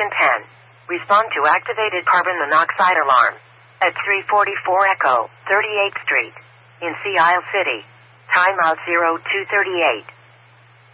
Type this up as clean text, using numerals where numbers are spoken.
Station 10. Respond to activated carbon monoxide alarm. At 344 Echo, 38th Street. In Sea Isle City. Timeout 0238.